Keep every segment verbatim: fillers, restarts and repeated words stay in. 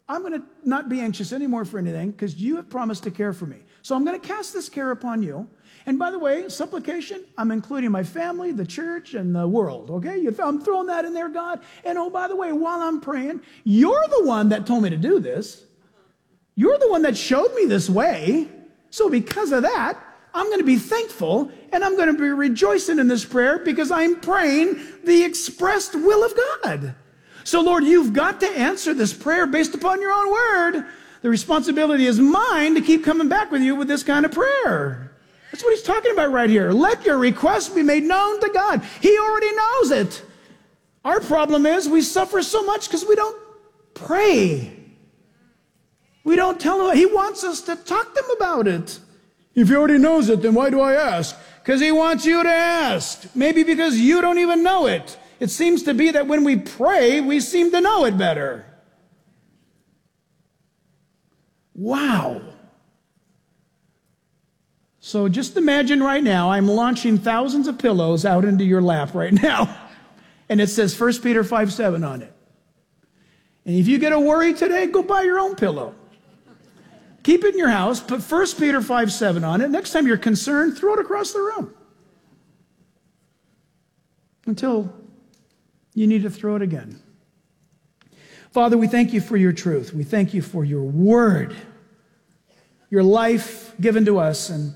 I'm going to not be anxious anymore for anything because you have promised to care for me. So I'm going to cast this care upon you. And by the way, supplication, I'm including my family, the church, and the world, okay? I'm throwing that in there, God. And oh, by the way, while I'm praying, you're the one that told me to do this. You're the one that showed me this way. So because of that, I'm going to be thankful, and I'm going to be rejoicing in this prayer because I'm praying the expressed will of God. So, Lord, you've got to answer this prayer based upon your own word. The responsibility is mine to keep coming back with you with this kind of prayer. That's what he's talking about right here. Let your request be made known to God. He already knows it. Our problem is we suffer so much because we don't pray. We don't tell him. He wants us to talk to him about it. If he already knows it, then why do I ask? Because he wants you to ask. Maybe because you don't even know it. It seems to be that when we pray, we seem to know it better. Wow. So just imagine right now, I'm launching thousands of pillows out into your lap right now. And it says First Peter five seven on it. And if you get a worry today, go buy your own pillow. Keep it in your house, put First Peter five seven on it. Next time you're concerned, throw it across the room. Until you need to throw it again. Father, we thank you for your truth. We thank you for your word, your life given to us. And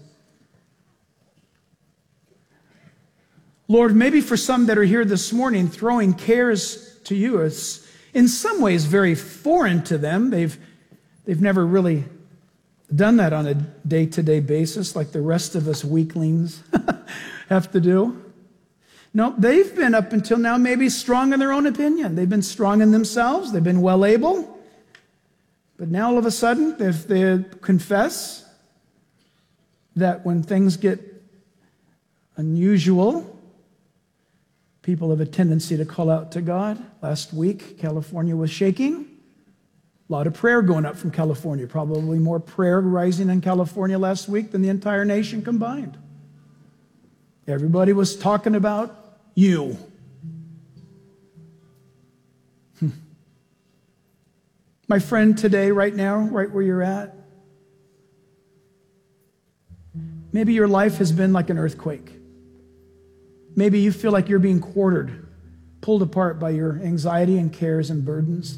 Lord, maybe for some that are here this morning, throwing cares to you is in some ways very foreign to them. They've, they've never really done that on a day-to-day basis like the rest of us weaklings have to do. No, they've been up until now maybe strong in their own opinion. They've been strong in themselves. They've been well able. But now all of a sudden, if they confess that when things get unusual, people have a tendency to call out to God. Last week, California was shaking. A lot of prayer going up from California. Probably more prayer rising in California last week than the entire nation combined. Everybody was talking about you. Hmm. My friend, today, right now, right where you're at, maybe your life has been like an earthquake. Maybe you feel like you're being quartered, pulled apart by your anxiety and cares and burdens.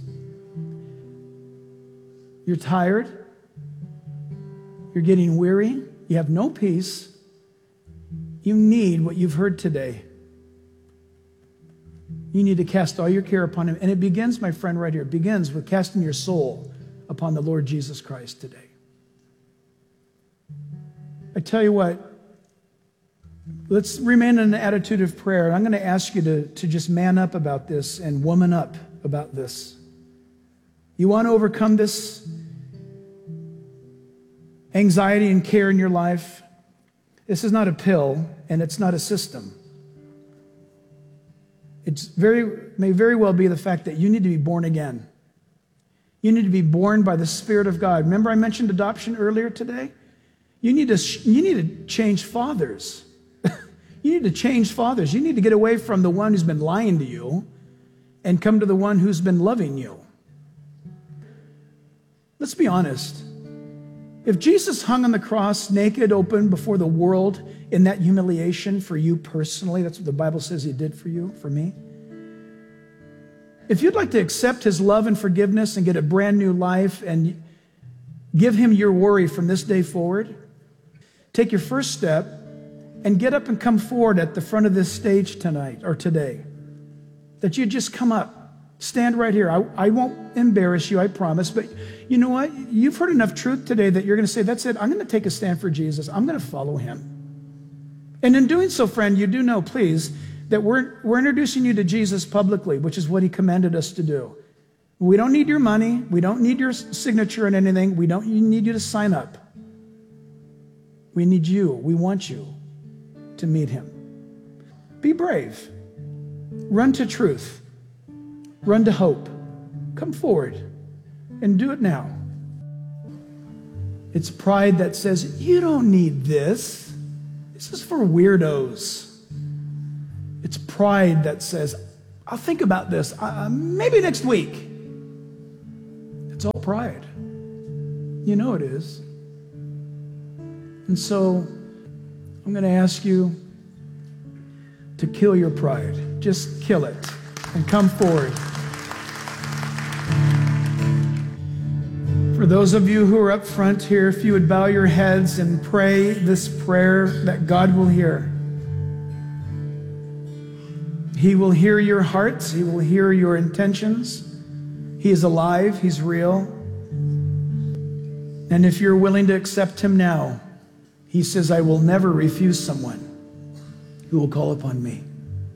You're tired. You're getting weary. You have no peace. You need what you've heard today. You need to cast all your care upon him. And it begins, my friend, right here. It begins with casting your soul upon the Lord Jesus Christ today. I tell you what, let's remain in an attitude of prayer. And I'm going to ask you to, to just man up about this and woman up about this. You want to overcome this anxiety and care in your life? This is not a pill, and it's not a system. It's very, may very well be the fact that you need to be born again. You need to be born by the Spirit of God. Remember I mentioned adoption earlier today? You need to, you need to change fathers. You need to change fathers. You need to get away from the one who's been lying to you and come to the one who's been loving you. Let's be honest. If Jesus hung on the cross naked, open before the world in that humiliation for you personally, that's what the Bible says he did for you, for me. If you'd like to accept his love and forgiveness and get a brand new life and give him your worry from this day forward, take your first step and get up and come forward at the front of this stage tonight or today. That you just come up. Stand right here. I, I won't embarrass you, I promise. But you know what? You've heard enough truth today that you're going to say, that's it. I'm going to take a stand for Jesus. I'm going to follow him. And in doing so, friend, you do know, please, that we're, we're introducing you to Jesus publicly, which is what he commanded us to do. We don't need your money. We don't need your signature on anything. We don't need you to sign up. We need you. We want you to meet him. Be brave. Run to truth. Run to hope. Come forward and do it now. It's pride that says, you don't need this. This is for weirdos. It's pride that says, I'll think about this uh, maybe next week. It's all called pride. You know it is. And so I'm going to ask you to kill your pride. Just kill it and come forward. For those of you who are up front here, if you would bow your heads and pray this prayer that God will hear. He will hear your hearts. He will hear your intentions. He is alive. He's real. And if you're willing to accept him now, he says, I will never refuse someone who will call upon me.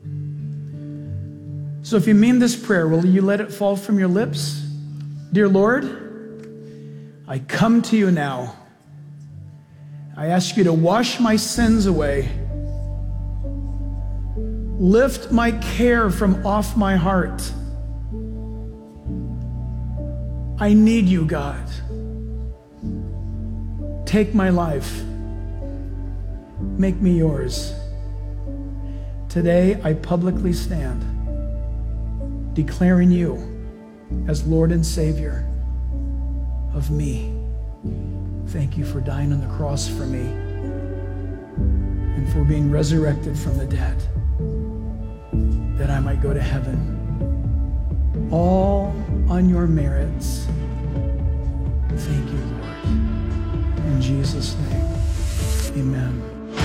So if you mean this prayer, will you let it fall from your lips? Dear Lord, I come to you now. I ask you to wash my sins away. Lift my care from off my heart. I need you, God. Take my life. Make me yours. Today I publicly stand, declaring you as Lord and Savior of me. Thank you for dying on the cross for me and for being resurrected from the dead, that I might go to heaven. All on your merits. Thank you, Lord. In Jesus' name, amen.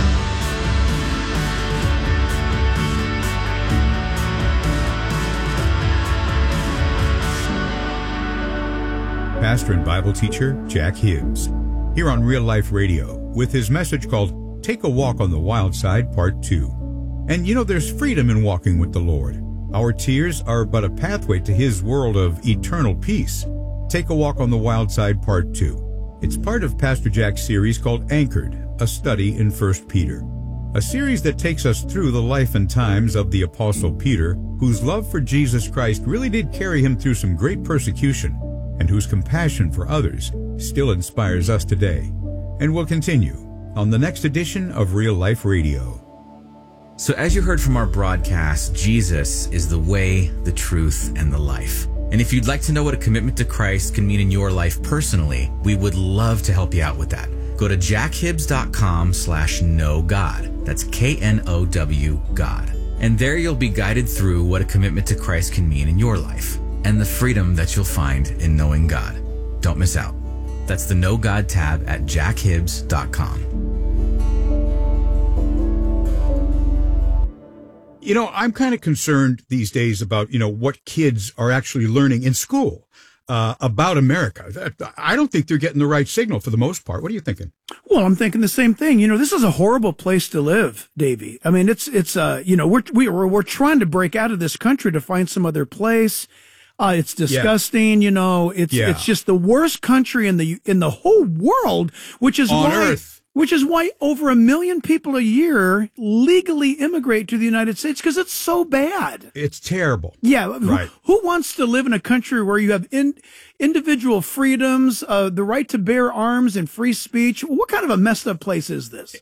Pastor and Bible teacher Jack Hibbs, here on Real Life Radio, with his message called Take a Walk on the Wild Side, Part two. And you know, there's freedom in walking with the Lord. Our tears are but a pathway to his world of eternal peace. Take a Walk on the Wild Side, Part two. It's part of Pastor Jack's series called Anchored, a study in First Peter. A series that takes us through the life and times of the Apostle Peter, whose love for Jesus Christ really did carry him through some great persecution, and whose compassion for others still inspires us today, and will continue on the next edition of Real Life Radio. So as you heard from our broadcast, Jesus is the way, the truth, and the life. And if you'd like to know what a commitment to Christ can mean in your life personally, we would love to help you out with that. Go to jackhibbs.com slash know God. That's K N O W God. And there you'll be guided through what a commitment to Christ can mean in your life, and the freedom that you'll find in knowing God. Don't miss out. That's the Know God tab at jackhibbs dot com. You know, I'm kind of concerned these days about, you know, what kids are actually learning in school uh, about America. I don't think they're getting the right signal for the most part. What are you thinking? Well, I'm thinking the same thing. You know, this is a horrible place to live, Davey. I mean, it's, it's, uh, you know, we're, we're, we're trying to break out of this country to find some other place. Uh, it's disgusting, yeah. you know, it's, yeah. it's just the worst country in the, in the whole world, which is on why, earth. Which is why over a million people a year legally immigrate to the United States, because it's so bad. It's terrible. Yeah. Right. Who, who wants to live in a country where you have in, individual freedoms, uh, the right to bear arms and free speech? What kind of a messed up place is this?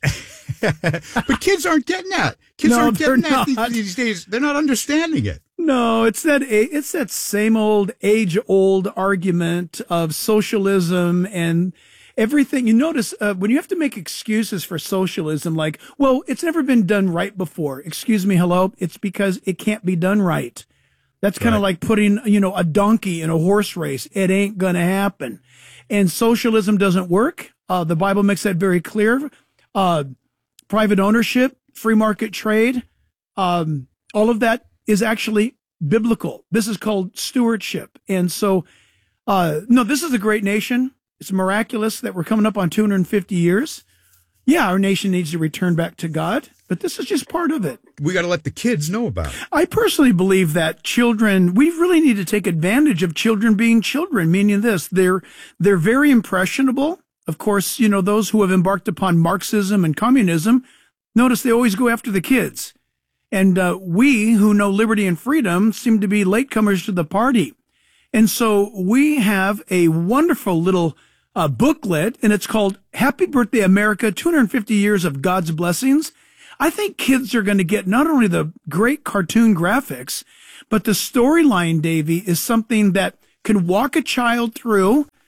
But kids aren't getting that. Kids no, aren't getting that not. these days. They're not understanding it. No, it's that it's that same old age-old argument of socialism and everything. You notice uh, when you have to make excuses for socialism, like, well, it's never been done right before. Excuse me, hello? It's because it can't be done right. That's kind of right. Like putting, you know, a donkey in a horse race. It ain't going to happen. And socialism doesn't work. Uh, the Bible makes that very clear. Uh, private ownership, free market trade, um, all of that is actually biblical. This is called stewardship. And so, uh, no, this is a great nation. It's miraculous that we're coming up on two hundred fifty years. Yeah, our nation needs to return back to God, but this is just part of it. We got to let the kids know about it. I personally believe that children, we really need to take advantage of children being children, meaning this, they're, they're very impressionable. Of course, you know, those who have embarked upon Marxism and communism, notice they always go after the kids. And uh, we who know liberty and freedom seem to be latecomers to the party. And so we have a wonderful little uh, booklet, and it's called Happy Birthday, America, two hundred fifty years of God's Blessings. I think kids are going to get not only the great cartoon graphics, but the storyline, Davey, is something that can walk a child through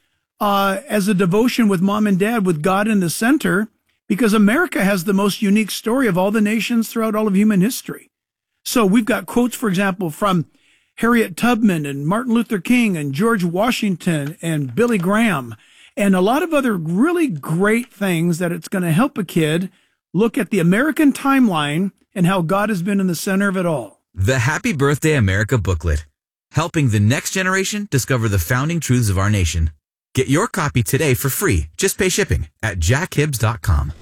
uh, as a devotion with mom and dad, with God in the center, because America has the most unique story of all the nations throughout all of human history. So we've got quotes, for example, from Harriet Tubman and Martin Luther King and George Washington and Billy Graham and a lot of other really great things that it's going to help a kid look at the American timeline and how God has been in the center of it all. The Happy Birthday America booklet, helping the next generation discover the founding truths of our nation. Get your copy today for free. Just pay shipping at jack hibbs dot com.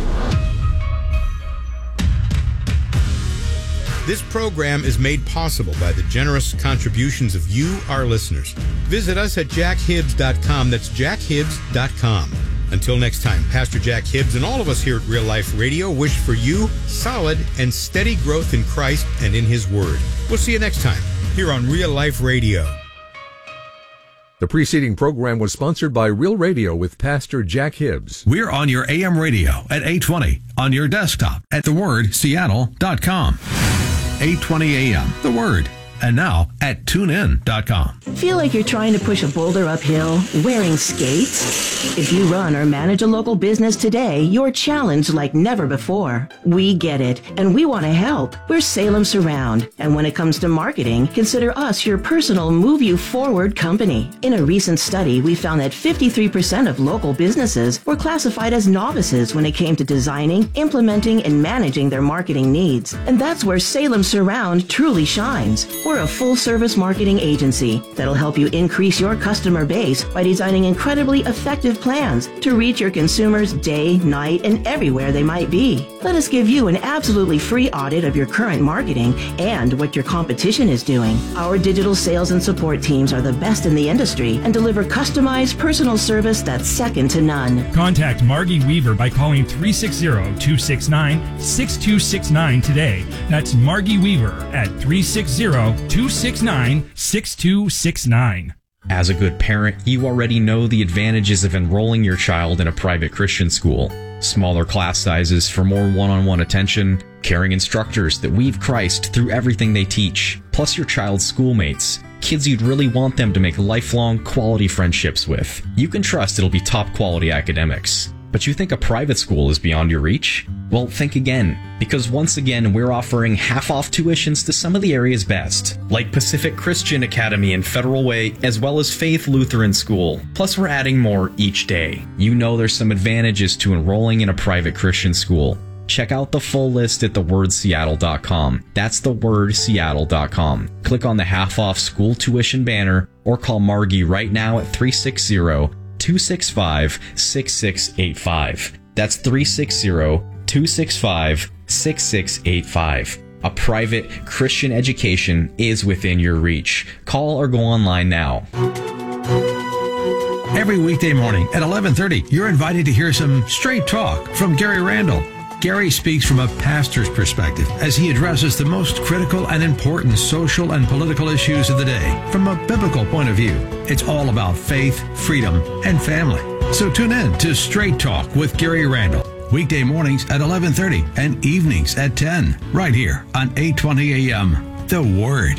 This program is made possible by the generous contributions of you, our listeners. Visit us at jack hibbs dot com. That's jack hibbs dot com. Until next time, Pastor Jack Hibbs and all of us here at Real Life Radio wish for you solid and steady growth in Christ and in His Word. We'll see you next time here on Real Life Radio. The preceding program was sponsored by Real Radio with Pastor Jack Hibbs. We're on your A M radio at eight twenty, on your desktop at the word seattle dot com. eight twenty A M, The Word. And now at tune in dot com. Feel like you're trying to push a boulder uphill wearing skates? If you run or manage a local business today, you're challenged like never before. We get it, and we want to help. We're Salem Surround, and when it comes to marketing, consider us your personal move you forward company. In a recent study, we found that fifty-three percent of local businesses were classified as novices when it came to designing, implementing, and managing their marketing needs. And that's where Salem Surround truly shines. We're a full-service marketing agency that'll help you increase your customer base by designing incredibly effective plans to reach your consumers day, night, and everywhere they might be. Let us give you an absolutely free audit of your current marketing and what your competition is doing. Our digital sales and support teams are the best in the industry and deliver customized personal service that's second to none. Contact Margie Weaver by calling three six zero, two six nine, six two six nine today. That's Margie Weaver at three six zero, two six nine, six two six nine. As a good parent, you already know the advantages of enrolling your child in a private Christian school. Smaller class sizes for more one-on-one attention, caring instructors that weave Christ through everything they teach, plus your child's schoolmates, kids you'd really want them to make lifelong quality friendships with. You can trust it'll be top quality academics. But you think a private school is beyond your reach? Well, think again, because once again, we're offering half-off tuitions to some of the area's best, like Pacific Christian Academy and Federal Way, as well as Faith Lutheran School. Plus, we're adding more each day. You know there's some advantages to enrolling in a private Christian school. Check out the full list at the word seattle dot com. That's the word seattle dot com. Click on the half-off school tuition banner or call Margie right now at three six zero, two six five, six six eight five. That's three six zero, two six five, six six eight five. A private Christian education is within your reach. Call or go online now. Every weekday morning at eleven thirty, you're invited to hear some straight talk from Gary Randall. Gary speaks from a pastor's perspective as he addresses the most critical and important social and political issues of the day from a biblical point of view. It's all about faith, freedom, and family. So tune in to Straight Talk with Gary Randall, weekday mornings at eleven thirty and evenings at ten, right here on eight twenty A M, The Word.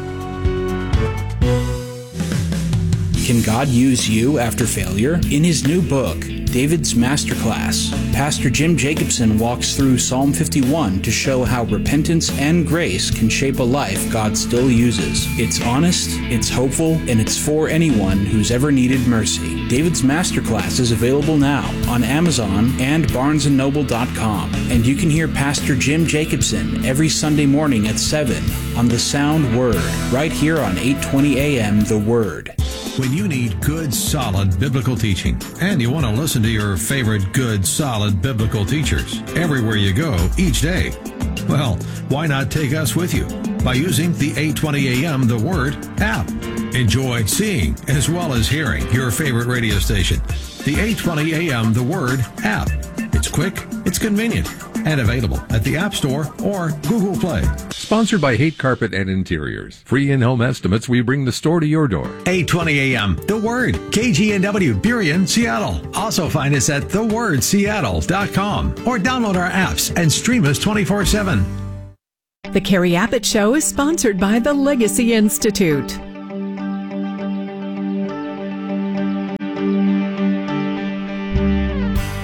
Can God use you after failure? In his new book, David's Masterclass, Pastor Jim Jacobson walks through Psalm fifty-one to show how repentance and grace can shape a life God still uses. It's honest, it's hopeful, and it's for anyone who's ever needed mercy. David's Masterclass is available now on Amazon and barnes and noble dot com. And you can hear Pastor Jim Jacobson every Sunday morning at seven on the Sound Word, right here on eight twenty A M The Word. When you need good, solid biblical teaching, and you want to listen to your favorite good, solid biblical teachers everywhere you go each day, well, why not take us with you by using the eight twenty A M The Word app? Enjoy seeing as well as hearing your favorite radio station. The eight twenty A M The Word app. It's quick, it's convenient, and available at the App Store or Google Play. Sponsored by Hate Carpet and Interiors. Free in-home estimates, we bring the store to your door. eight twenty A M The Word, K G N W, Burien, Seattle. Also find us at the word seattle dot com or download our apps and stream us twenty-four seven. The Carrie Abbott Show is sponsored by the Legacy Institute.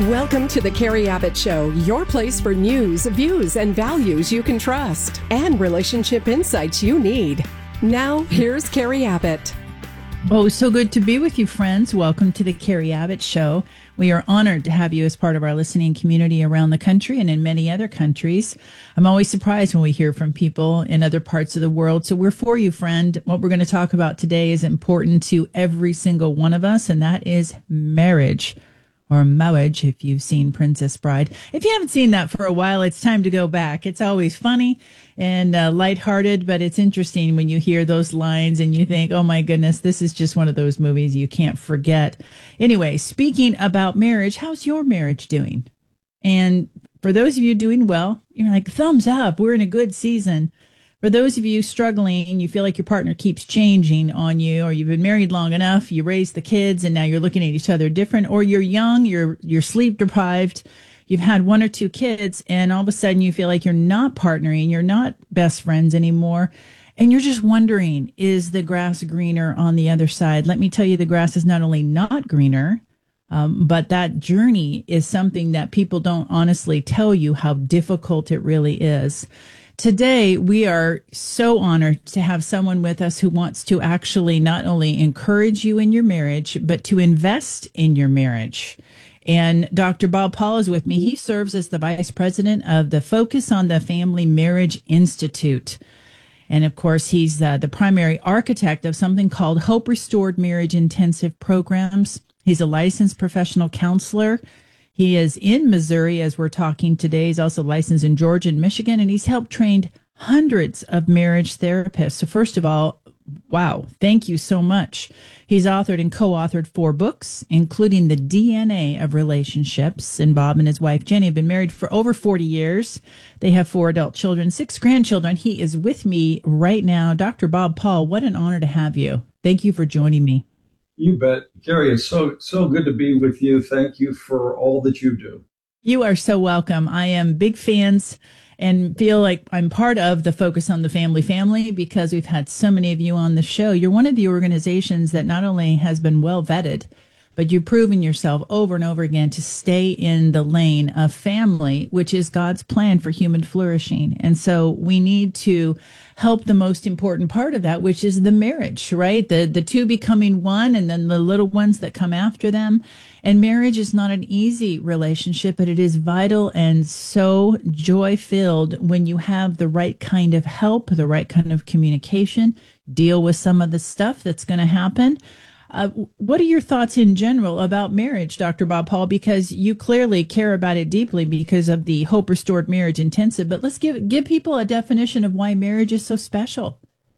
Welcome to the Carrie Abbott Show, your place for news, views, and values you can trust, and relationship insights you need. Now, here's Carrie Abbott. Oh, so good to be with you, friends. Welcome to the Carrie Abbott Show. We are honored to have you as part of our listening community around the country and in many other countries. I'm always surprised when we hear from people in other parts of the world. So we're for you, friend. What we're going to talk about today is important to every single one of us, and that is marriage. Or marriage, if you've seen Princess Bride. If you haven't seen that for a while, it's time to go back. It's always funny and uh, lighthearted, but it's interesting when you hear those lines and you think, oh my goodness, this is just one of those movies you can't forget. Anyway, speaking about marriage, how's your marriage doing? And for those of you doing well, you're like, thumbs up, we're in a good season. For those of you struggling, you feel like your partner keeps changing on you, or you've been married long enough, you raised the kids, and now you're looking at each other different, or you're young, you're you're sleep deprived, you've had one or two kids, and all of a sudden you feel like you're not partnering, you're not best friends anymore, and you're just wondering, is the grass greener on the other side? Let me tell you, the grass is not only not greener, um, but that journey is something that people don't honestly tell you how difficult it really is. Today, we are so honored to have someone with us who wants to actually not only encourage you in your marriage, but to invest in your marriage. And Doctor Bob Paul is with me. He serves as the vice president of the Focus on the Family Marriage Institute. And of course, he's uh, the primary architect of something called Hope Restored Marriage Intensive Programs. He's a licensed professional counselor. He is in Missouri as we're talking today. He's also licensed in Georgia and Michigan, and he's helped train hundreds of marriage therapists. So first of all, wow, thank you so much. He's authored and co-authored four books, including The D N A of Relationships. And Bob and his wife, Jenny, have been married for over forty years. They have four adult children, six grandchildren. He is with me right now. Doctor Bob Paul, what an honor to have you. Thank you for joining me. You bet. Carrie, it's so, so good to be with you. Thank you for all that you do. You are so welcome. I am big fans and feel like I'm part of the Focus on the Family family because we've had so many of you on the show. You're one of the organizations that not only has been well vetted, but you've proven yourself over and over again to stay in the lane of family, which is God's plan for human flourishing. And so we need to help the most important part of that, which is the marriage, right? The the two becoming one, and then the little ones that come after them. And marriage is not an easy relationship, but it is vital and so joy-filled when you have the right kind of help, the right kind of communication, deal with some of the stuff that's going to happen. Uh, what are your thoughts in general about marriage, Doctor Bob Paul? Because you clearly care about it deeply because of the Hope Restored Marriage Intensive. But let's give give people a definition of why marriage is so special.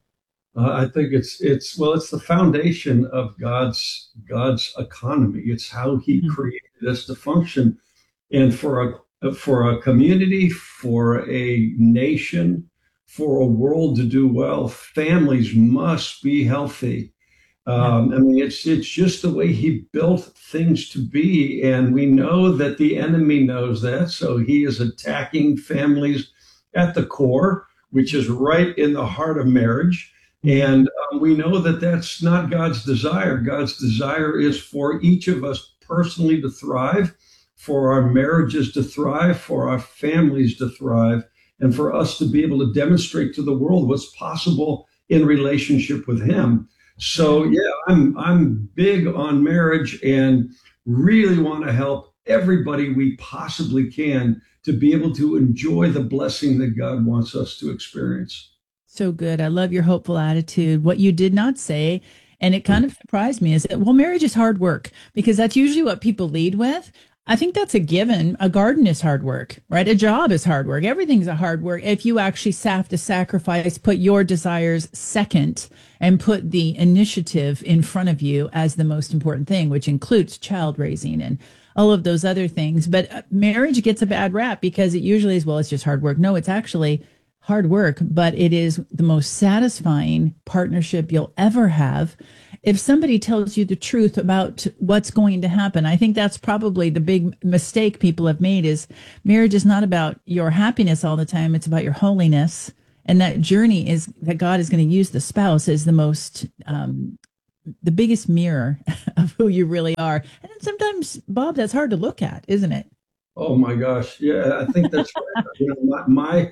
Uh, I think it's it's well, it's the foundation of God's God's economy. It's how He mm-hmm. created us to function, and for a for a community, for a nation, for a world to do well, families must be healthy. Um, I mean, it's it's just the way He built things to be, and we know that the enemy knows that, so he is attacking families at the core, which is right in the heart of marriage. And um, we know that that's not God's desire. God's desire is for each of us personally to thrive, for our marriages to thrive, for our families to thrive, and for us to be able to demonstrate to the world what's possible in relationship with Him. So, yeah, I'm I'm big on marriage and really want to help everybody we possibly can to be able to enjoy the blessing that God wants us to experience. So good. I love your hopeful attitude. What you did not say, and it kind of surprised me, is that, well, marriage is hard work, because that's usually what people lead with. I think that's a given. A garden is hard work, right? A job is hard work. Everything's a hard work. If you actually have to sacrifice, put your desires second, and put the initiative in front of you as the most important thing, which includes child raising and all of those other things. But marriage gets a bad rap because it usually is, well, it's just hard work. No, it's actually hard work, but it is the most satisfying partnership you'll ever have. If somebody tells you the truth about what's going to happen, I think that's probably the big mistake people have made, is marriage is not about your happiness all the time. It's about your holiness. And that journey is that God is going to use the spouse as the most, um, the biggest mirror of who you really are. And sometimes, Bob, that's hard to look at, isn't it? Oh my gosh. Yeah, I think that's right. You know, my, my,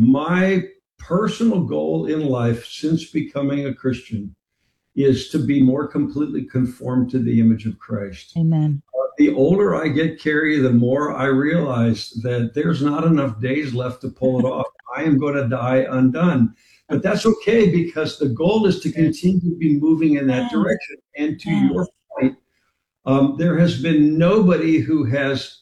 my personal goal in life since becoming a Christian is to be more completely conformed to the image of Christ. Amen. Uh, the older I get, Carrie, the more I realize that there's not enough days left to pull it off. I am going to die undone. But that's okay, because the goal is to continue to be moving in that direction. And to your point, um, there has been nobody who has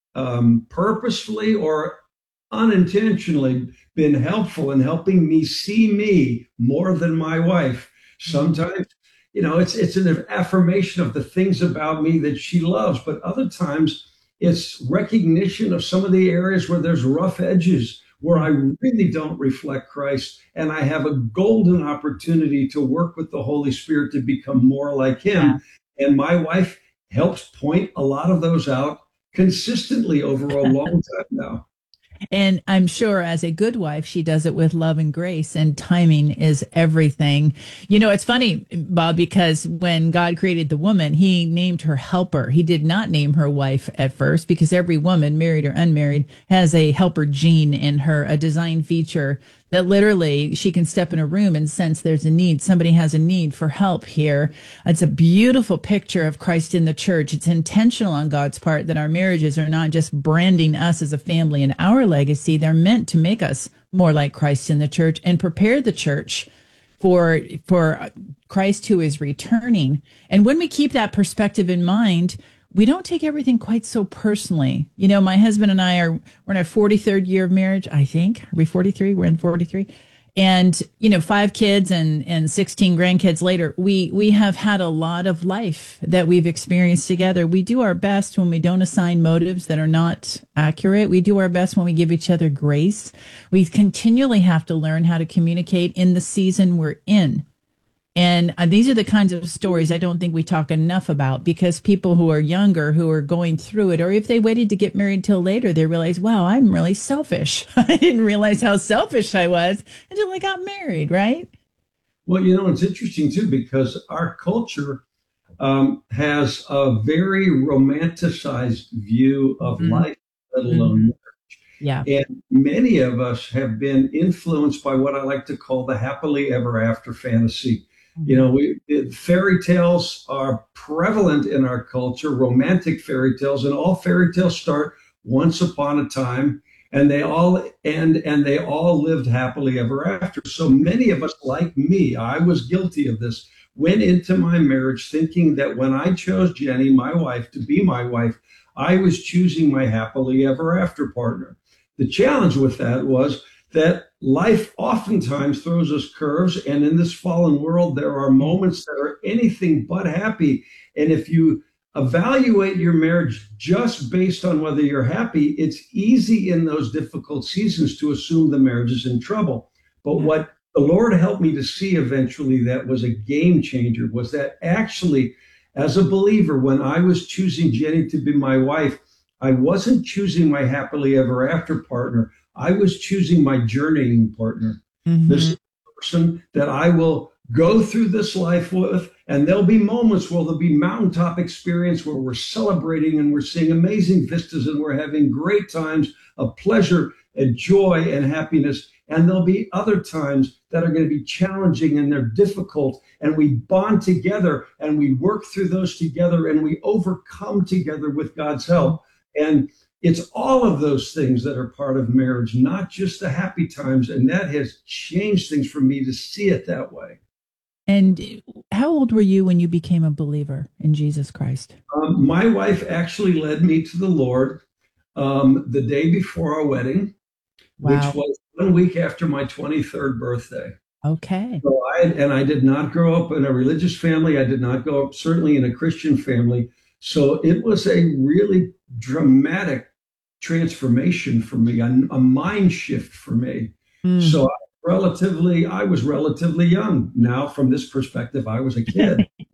um, purposefully or unintentionally been helpful in helping me see me more than my wife. Sometimes, you know, it's it's an affirmation of the things about me that she loves, but other times it's recognition of some of the areas where there's rough edges, where I really don't reflect Christ, and I have a golden opportunity to work with the Holy Spirit to become more like him. Yeah. And my wife helps point a lot of those out consistently over a long time now. And I'm sure as a good wife, she does it with love and grace, and timing is everything. You know, it's funny, Bob, because when God created the woman, he named her helper. He did not name her wife at first, because every woman, married or unmarried, has a helper gene in her, a design feature that literally she can step in a room and sense there's a need. Somebody has a need for help here. It's a beautiful picture of Christ in the church. It's intentional on God's part that our marriages are not just branding us as a family and our legacy. They're meant to make us more like Christ in the church and prepare the church for, for Christ who is returning. And when we keep that perspective in mind, we don't take everything quite so personally. You know, my husband and I are, we're in our forty-third year of marriage, I think. Are we forty-three? We're in forty-three. And, you know, five kids and, and sixteen grandkids later, we, we have had a lot of life that we've experienced together. We do our best when we don't assign motives that are not accurate. We do our best when we give each other grace. We continually have to learn how to communicate in the season we're in. And uh, these are the kinds of stories I don't think we talk enough about, because people who are younger, who are going through it, or if they waited to get married till later, they realize, wow, I'm really selfish. I didn't realize how selfish I was until I got married, right? Well, you know, it's interesting, too, because our culture um, has a very romanticized view of mm-hmm. life, let alone mm-hmm. marriage. Yeah. And many of us have been influenced by what I like to call the happily ever after fantasy. You know, we fairy tales are prevalent in our culture, romantic fairy tales, and all fairy tales start once upon a time, and they all end, and they all lived happily ever after. So many of us, like me, I was guilty of this, went into my marriage thinking that when I chose Jenny, my wife, to be my wife, I was choosing my happily ever after partner. The challenge with that was that life oftentimes throws us curves, and in this fallen world, there are moments that are anything but happy. And if you evaluate your marriage just based on whether you're happy, it's easy in those difficult seasons to assume the marriage is in trouble. But what the Lord helped me to see eventually that was a game changer was that actually, as a believer, when I was choosing Jenny to be my wife, I wasn't choosing my happily ever after partner. I was choosing my journeying partner, mm-hmm. this person that I will go through this life with. And there'll be moments where there'll be mountaintop experience where we're celebrating and we're seeing amazing vistas and we're having great times of pleasure and joy and happiness. And there'll be other times that are going to be challenging and they're difficult. And we bond together and we work through those together and we overcome together with God's help. And it's all of those things that are part of marriage, not just the happy times. And that has changed things for me to see it that way. And how old were you when you became a believer in Jesus Christ? Um, my wife actually led me to the Lord um, the day before our wedding, wow. which was one week after my twenty-third birthday. Okay. So I, and I did not grow up in a religious family. I did not grow up certainly in a Christian family. So it was a really dramatic transformation for me, a, a mind shift for me. Mm. So relatively, I was relatively young. Now, from this perspective, I was a kid.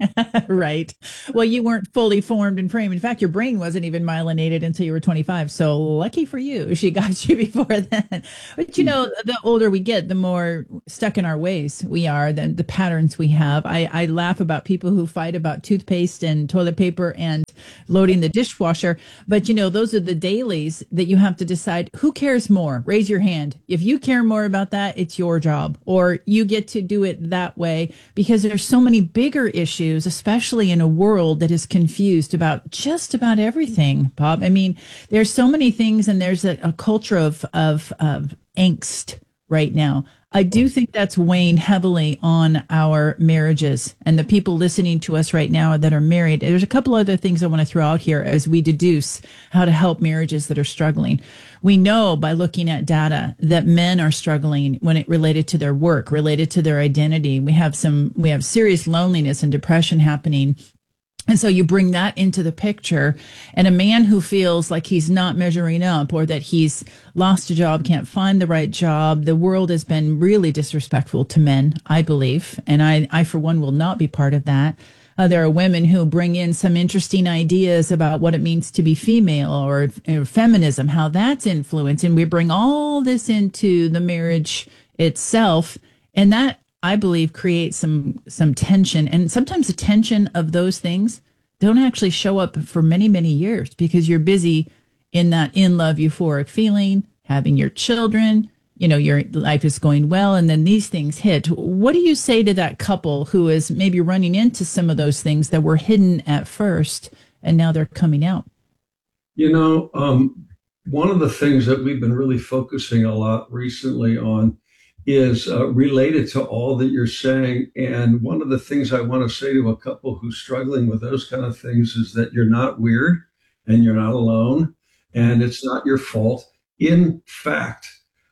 Right. Well, you weren't fully formed and framed. In fact, your brain wasn't even myelinated until you were twenty-five. So lucky for you, she got you before then. But you know, the older we get, the more stuck in our ways we are, the, the patterns we have. I, I laugh about people who fight about toothpaste and toilet paper and loading the dishwasher. But you know, those are the dailies that you have to decide who cares more. Raise your hand. If you care more about that, it's your job, or you get to do it that way, because there's so many bigger issues, especially in a world that is confused about just about everything, Bob. I mean, there's so many things, and there's a, a culture of, of, of angst right now. I do think that's weighing heavily on our marriages and the people listening to us right now that are married. There's a couple other things I want to throw out here as we deduce how to help marriages that are struggling. We know by looking at data that men are struggling when it related to their work, related to their identity. We have some, we have serious loneliness and depression happening. And so you bring that into the picture, and a man who feels like he's not measuring up, or that he's lost a job, can't find the right job. The world has been really disrespectful to men, I believe. And I, I for one, will not be part of that. Uh, there are women who bring in some interesting ideas about what it means to be female, or, or feminism, how that's influenced. And we bring all this into the marriage itself. And that, I believe, creates some some tension. And sometimes the tension of those things don't actually show up for many, many years, because you're busy in that in love euphoric feeling, having your children, you know, your life is going well, and then these things hit. What do you say to that couple who is maybe running into some of those things that were hidden at first and now they're coming out? You know, um, one of the things that we've been really focusing a lot recently on is uh, related to all that you're saying. And one of the things I want to say to a couple who's struggling with those kind of things is that you're not weird, and you're not alone, and it's not your fault. In fact,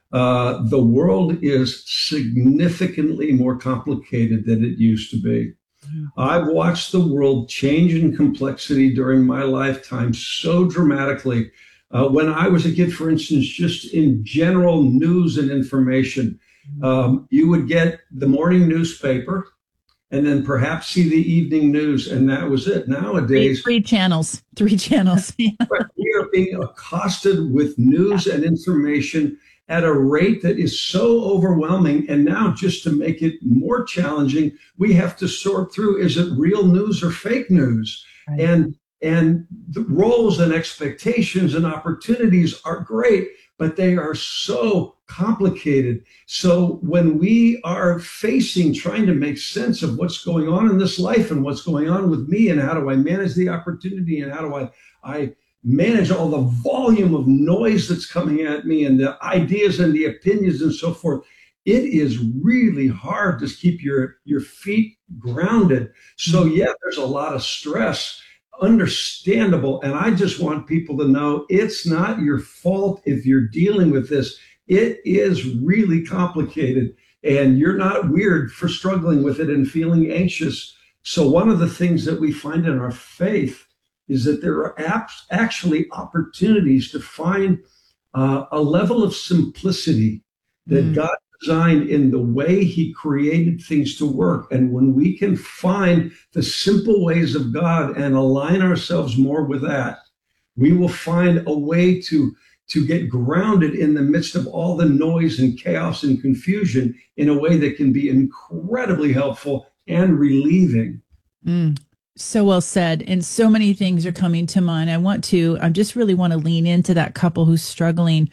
uh, the world is significantly more complicated than it used to be. I've watched the world change in complexity during my lifetime so dramatically. Uh, when I was a kid, for instance, just in general news and information, Um, you would get the morning newspaper and then perhaps see the evening news, and that was it. Nowadays, three, three channels, three channels. we are being accosted with news and information at a rate that is so overwhelming. And now, just to make it more challenging, we have to sort through, is it real news or fake news? Right. And and the roles and expectations and opportunities are great, but they are so complicated. So when we are facing trying to make sense of what's going on in this life and what's going on with me, and how do I manage the opportunity, and how do I, I manage all the volume of noise that's coming at me, and the ideas and the opinions and so forth, it is really hard to keep your, your feet grounded. So yeah, there's a lot of stress. Understandable. And I just want people to know it's not your fault if you're dealing with this. It is really complicated, and you're not weird for struggling with it and feeling anxious. So one of the things that we find in our faith is that there are apps, actually opportunities to find uh, a level of simplicity that mm. God designed in the way he created things to work. And when we can find the simple ways of God and align ourselves more with that, we will find a way to, to get grounded in the midst of all the noise and chaos and confusion in a way that can be incredibly helpful and relieving. Mm. So well said. And so many things are coming to mind. I want to, I just really want to lean into that couple who's struggling,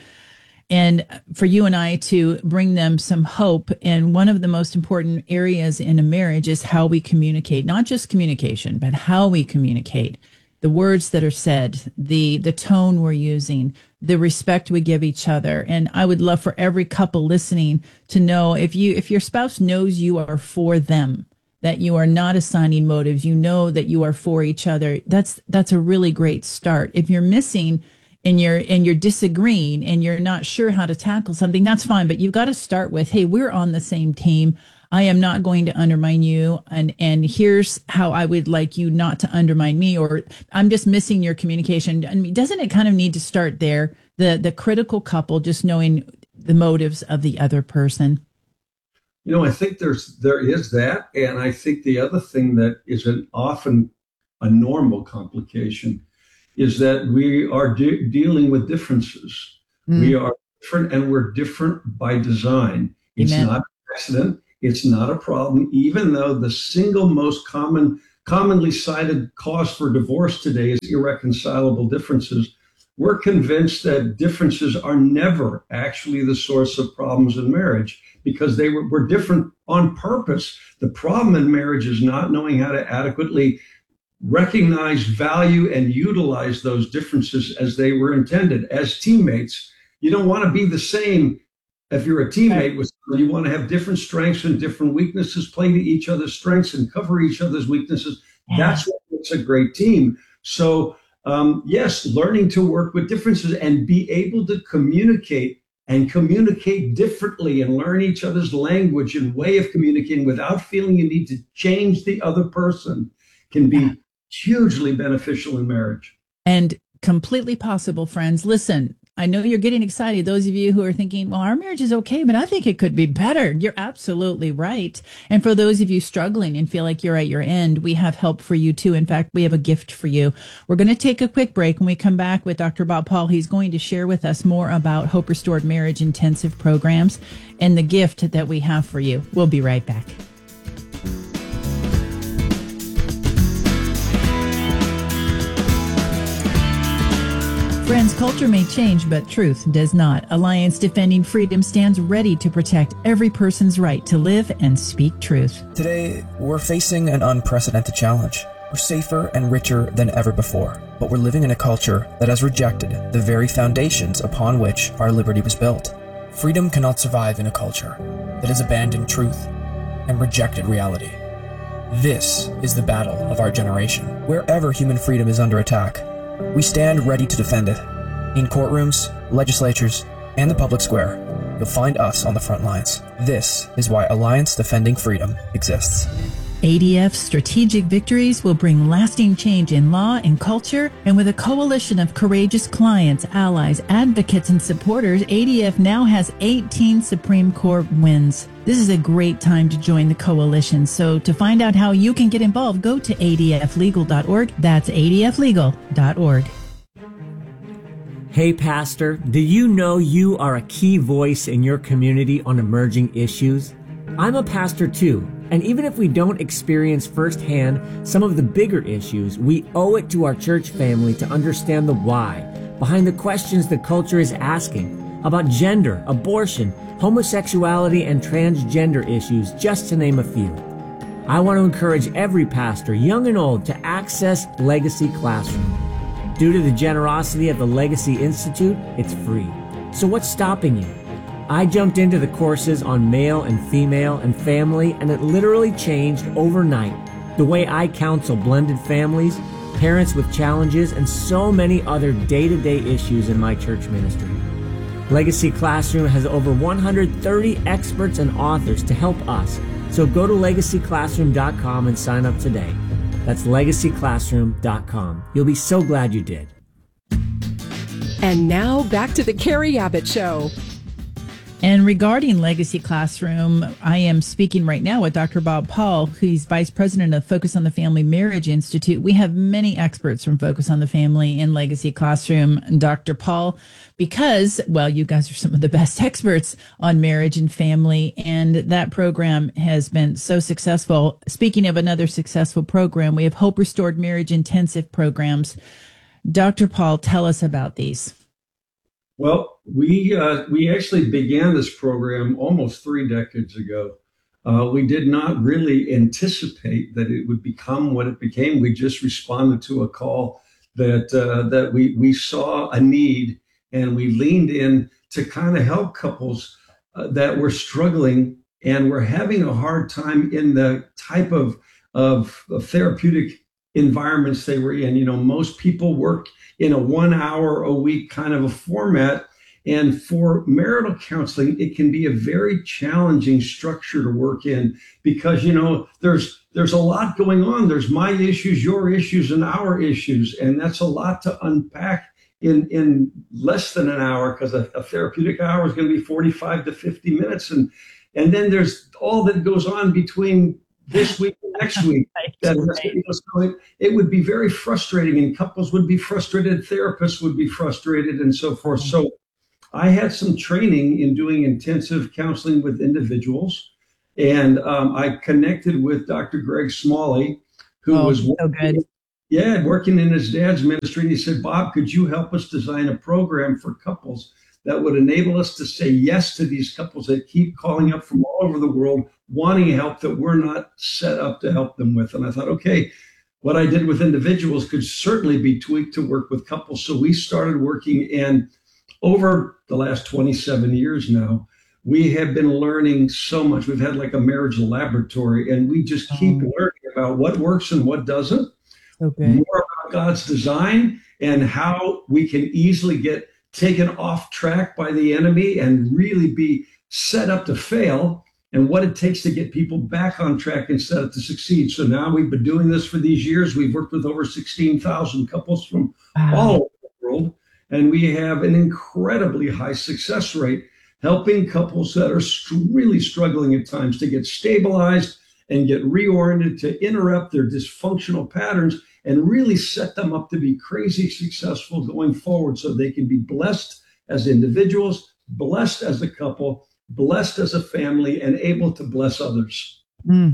and for you and I to bring them some hope. And one of the most important areas in a marriage is how we communicate, not just communication, but how we communicate, the words that are said, the, the tone we're using, the respect we give each other. And I would love for every couple listening to know, if you, if your spouse knows you are for them, that you are not assigning motives, you know that you are for each other, that's, that's a really great start. If you're missing and you're and you're disagreeing and you're not sure how to tackle something, that's fine. But you've got to start with, hey, we're on the same team. I am not going to undermine you. And, and here's how I would like you not to undermine me, or I'm just missing your communication. I mean, doesn't it kind of need to start there? The, the critical couple just knowing the motives of the other person. you know, I think there's there is that, and I think the other thing that is an often a normal complication is that we are de- dealing with differences. Mm. We are different, and we're different by design. It's Amen. Not an accident. It's not a problem, even though the single most common, commonly cited cause for divorce today is irreconcilable differences. We're convinced that differences are never actually the source of problems in marriage because they were, were different on purpose. The problem in marriage is not knowing how to adequately recognize, value, and utilize those differences as they were intended. As teammates, you don't want to be the same. If you're a teammate with someone, you want to have different strengths and different weaknesses, play to each other's strengths and cover each other's weaknesses. Yeah. That's what makes a great team. So, um, yes, learning to work with differences and be able to communicate and communicate differently and learn each other's language and way of communicating without feeling you need to change the other person can be hugely beneficial in marriage. And completely possible, friends. Listen, I know you're getting excited. Those of you who are thinking, well, our marriage is okay, but I think it could be better. You're absolutely right. And for those of you struggling and feel like you're at your end, we have help for you too. In fact, we have a gift for you. We're going to take a quick break. When we come back with Doctor Bob Paul, he's going to share with us more about Hope Restored Marriage Intensive programs and the gift that we have for you. We'll be right back. Friends, culture may change, but truth does not. Alliance Defending Freedom stands ready to protect every person's right to live and speak truth. Today, we're facing an unprecedented challenge. We're safer and richer than ever before, but we're living in a culture that has rejected the very foundations upon which our liberty was built. Freedom cannot survive in a culture that has abandoned truth and rejected reality. This is the battle of our generation. Wherever human freedom is under attack, we stand ready to defend it. In courtrooms, legislatures, and the public square, you'll find us on the front lines. This is why Alliance Defending Freedom exists. A D F's strategic victories will bring lasting change in law and culture, and with a coalition of courageous clients, allies, advocates, and supporters, A D F now has eighteen Supreme Court wins. This is a great time to join the coalition, so to find out how you can get involved, go to A D F legal dot org. That's A D F legal dot org. Hey, Pastor, do you know you are a key voice in your community on emerging issues? I'm a pastor too, and even if we don't experience firsthand some of the bigger issues, we owe it to our church family to understand the why behind the questions the culture is asking about gender, abortion, homosexuality, and transgender issues, just to name a few. I want to encourage every pastor, young and old, to access Legacy Classroom. Due to the generosity of the Legacy Institute, it's free. So what's stopping you? I jumped into the courses on male and female and family, and it literally changed overnight the way I counsel blended families, parents with challenges, and so many other day-to-day issues in my church ministry. Legacy Classroom has over one hundred thirty experts and authors to help us, so go to legacy classroom dot com and sign up today. That's legacy classroom dot com. You'll be so glad you did. And now back to the Carrie Abbott Show. And regarding Legacy Classroom, I am speaking right now with Doctor Bob Paul, who's Vice President of Focus on the Family Marriage Institute. We have many experts from Focus on the Family in Legacy Classroom, Doctor Paul, because, well, you guys are some of the best experts on marriage and family, and that program has been so successful. Speaking of another successful program, we have Hope Restored Marriage Intensive programs. Doctor Paul, tell us about these. Well, we uh, we actually began this program almost three decades ago. Uh, we did not really anticipate that it would become what it became. We just responded to a call that uh, that we we saw a need, and we leaned in to kind of help couples uh, that were struggling and were having a hard time in the type of, of of therapeutic environments they were in. You know, most people work in a one hour a week kind of a format. And for marital counseling, it can be a very challenging structure to work in because, you know, there's there's a lot going on. There's my issues, your issues, and our issues. And that's a lot to unpack in, in less than an hour because a, a therapeutic hour is going to be forty-five to fifty minutes. And And then there's all that goes on between this week and next week. Right, that, right. you know, so it, it would be very frustrating, and couples would be frustrated, therapists would be frustrated, and so forth. So I had some training in doing intensive counseling with individuals, and um, I connected with Doctor Greg Smalley, who Oh, was so good. yeah, working in his dad's ministry. And he said, Bob, could you help us design a program for couples that would enable us to say yes to these couples that keep calling up from all over the world, wanting help that we're not set up to help them with? And I thought, okay, what I did with individuals could certainly be tweaked to work with couples. So we started working, and over the last twenty-seven years now, we have been learning so much. We've had like a marriage laboratory, and we just keep Oh. learning about what works and what doesn't. So good. More about God's design and how we can easily get taken off track by the enemy and really be set up to fail, and what it takes to get people back on track and set up to succeed. So now we've been doing this for these years. We've worked with over sixteen thousand couples from Wow. all over the world, and we have an incredibly high success rate helping couples that are st- really struggling at times to get stabilized and get reoriented, to interrupt their dysfunctional patterns and really set them up to be crazy successful going forward, so they can be blessed as individuals, blessed as a couple, blessed as a family, and able to bless others. Mm.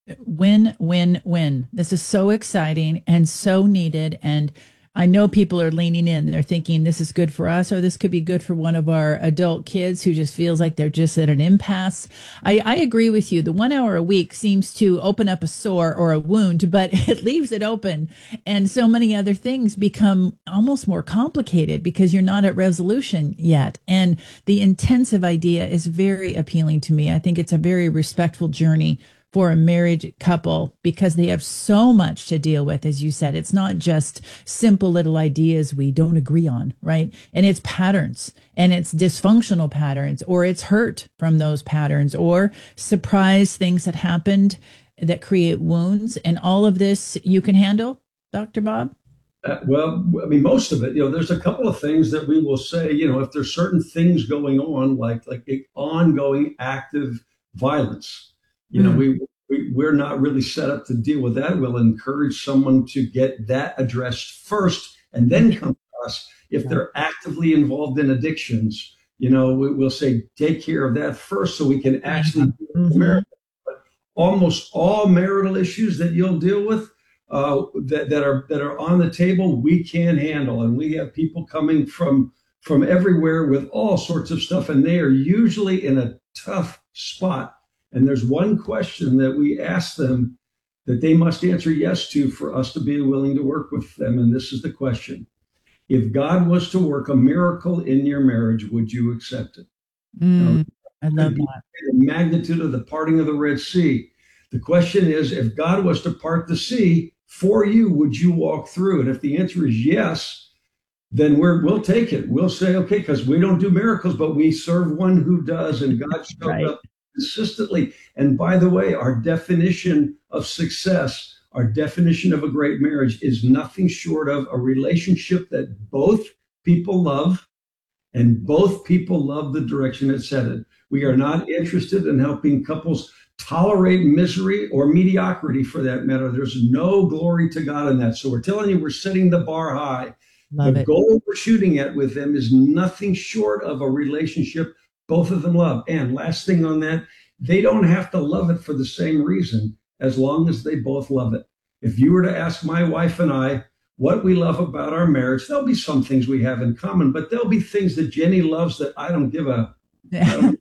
Win, win, win. This is so exciting and so needed. And I know people are leaning in. They're thinking this is good for us, or this could be good for one of our adult kids who just feels like they're just at an impasse. I, I agree with you. The one hour a week seems to open up a sore or a wound, but it leaves it open. And so many other things become almost more complicated because you're not at resolution yet. And the intensive idea is very appealing to me. I think it's a very respectful journey for a married couple because they have so much to deal with. As you said, it's not just simple little ideas we don't agree on, right? And it's patterns, and it's dysfunctional patterns, or it's hurt from those patterns, or surprise things that happened that create wounds. And all of this you can handle, Doctor Bob? Uh, well, I mean, most of it, you know, there's a couple of things that we will say, you know, if there's certain things going on, like like a ongoing active violence, you know, Mm. we, we, we're not really set up to deal with that. We'll encourage someone to get that addressed first and then come to us. If they're actively involved in addictions, you know, we, we'll say, take care of that first so we can actually deal with Mhm. marriage. But almost all marital issues that you'll deal with uh, that, that are that are on the table, we can handle. And we have people coming from from everywhere with all sorts of stuff, and they are usually in a tough spot. And there's one question that we ask them that they must answer yes to for us to be willing to work with them. And this is the question: if God was to work a miracle in your marriage, would you accept it? Mm, Now, I love could be that. the magnitude of the parting of the Red Sea. The question is, if God was to part the sea for you, would you walk through? And if the answer is yes, then we're, we'll take it. We'll say, okay, because we don't do miracles, but we serve one who does, and God showed Right. up consistently. And by the way, our definition of success, our definition of a great marriage is nothing short of a relationship that both people love, and both people love the direction it's headed. We are not interested in helping couples tolerate misery or mediocrity, for that matter. There's no glory to God in that. So we're telling you, we're setting the bar high. Love The it. goal we're shooting at with them is nothing short of a relationship both of them love. And last thing on that, they don't have to love it for the same reason, as long as they both love it. If you were to ask my wife and I what we love about our marriage, there'll be some things we have in common, but there'll be things that Jenny loves that I don't give a, I don't,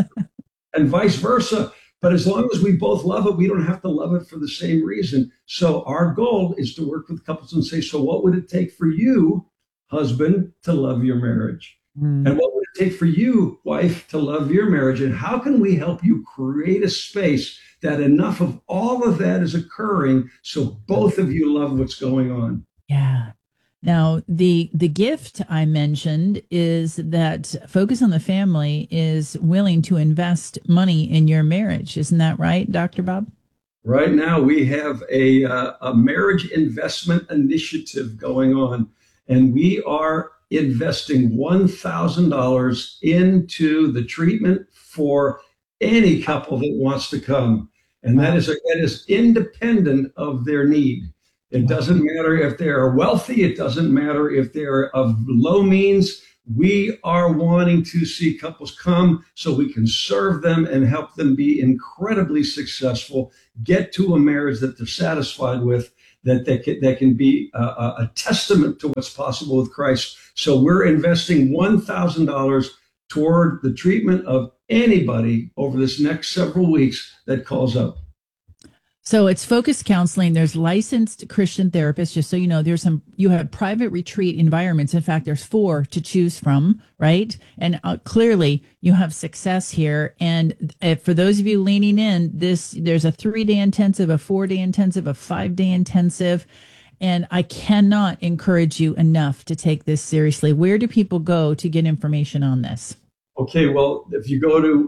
and vice versa. But as long as we both love it, we don't have to love it for the same reason. So our goal is to work with couples and say, so what would it take for you, husband, to love your marriage? Mm. And what would it take for you, wife, to love your marriage? And how can we help you create a space that enough of all of that is occurring so both of you love what's going on? Yeah. Now, the the gift I mentioned is that Focus on the Family is willing to invest money in your marriage. Isn't that right, Doctor Bob? Right now, we have a, uh, a marriage investment initiative going on, and we are investing one thousand dollars into the treatment for any couple that wants to come. And that is, that is independent of their need. It doesn't matter if they are wealthy. It doesn't matter if they're of low means. We are wanting to see couples come so we can serve them and help them be incredibly successful, get to a marriage that they're satisfied with, that they can, that can be a, a testament to what's possible with Christ. So we're investing one thousand dollars toward the treatment of anybody over this next several weeks that calls up. So it's focused counseling. There's licensed Christian therapists. Just so you know, there's some, you have private retreat environments. In fact, there's four to choose from, right? And uh, clearly you have success here. And uh, for those of you leaning in, this, there's a three day intensive, a four day intensive, a five day intensive. And I cannot encourage you enough to take this seriously. Where do people go to get information on this? Okay, well, if you go to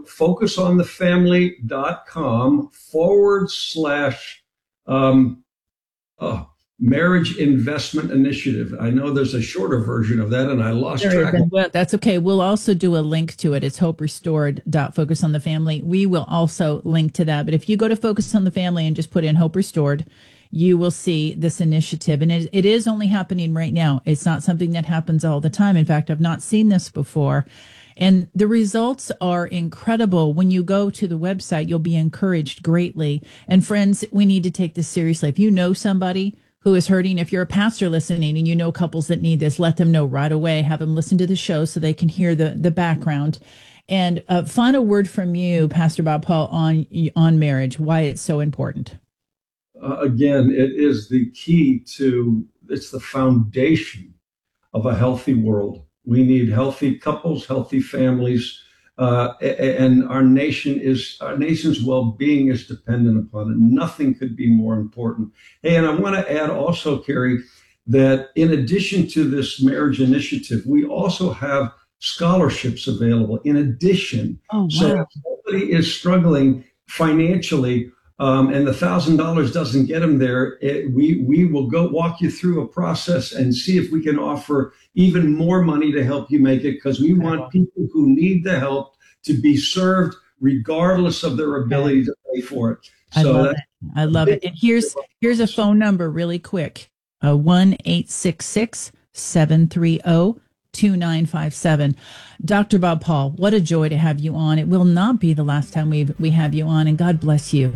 focusonthefamily.com forward slash um, oh, marriage investment initiative. I know there's a shorter version of that, and I lost There track. is, well, that's okay. We'll also do a link to it. It's hope restored dot focus on the family. We will also link to that. But if you go to Focus on the Family and just put in Hope Restored, you will see this initiative. And it, it is only happening right now. It's not something that happens all the time. In fact, I've not seen this before. And the results are incredible. When you go to the website, you'll be encouraged greatly. And friends, we need to take this seriously. If you know somebody who is hurting, if you're a pastor listening and you know couples that need this, let them know right away. Have them listen to the show so they can hear the, the background. And a final word from you, Pastor Bob Paul, on, on marriage, why it's so important. Uh, again, it is the key to, it's the foundation of a healthy world. We need healthy couples, healthy families, uh, and our nation is our nation's well-being is dependent upon it. Nothing could be more important. Hey, and I want to add also, Carrie, that in addition to this marriage initiative, we also have scholarships available. In addition, oh, wow. So if somebody is struggling financially, Um, and the thousand dollars doesn't get them there, it, we we will go walk you through a process and see if we can offer even more money to help you make it, because we want people who need the help to be served regardless of their ability to pay for it. I So love that's, it. I love it. And here's here's a phone number really quick. Uh, one eight six six, seven three zero, two nine five seven. Doctor Bob Paul, what a joy to have you on. It will not be the last time we we have you on, and God bless you.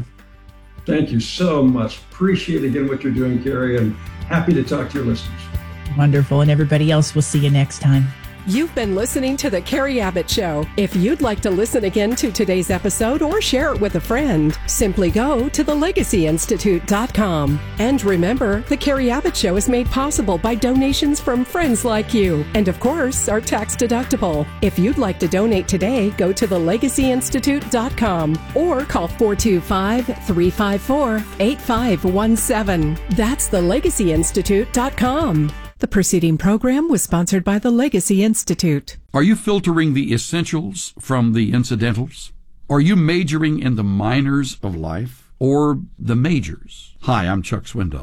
Thank you so much. Appreciate again what you're doing, Carrie, and happy to talk to your listeners. Wonderful. And everybody else, we'll see you next time. You've been listening to The Carrie Abbott Show. If you'd like to listen again to today's episode or share it with a friend, simply go to the legacy institute dot com. And remember, The Carrie Abbott Show is made possible by donations from friends like you, and of course, are tax deductible. If you'd like to donate today, go to the legacy institute dot com or call four two five, three five four, eight five one seven. That's the legacy institute dot com. The preceding program was sponsored by the Legacy Institute. Are you filtering the essentials from the incidentals? Are you majoring in the minors of life or the majors? Hi, I'm Chuck Swindoll.